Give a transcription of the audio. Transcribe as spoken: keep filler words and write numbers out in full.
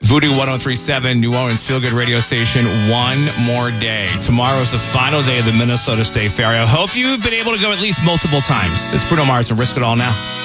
Voodoo one oh three point seven, New Orleans Feel Good radio station, one more day. Tomorrow is the final day of the Minnesota State Fair. I hope you've been able to go at least multiple times. It's Bruno Mars and Risk It All now.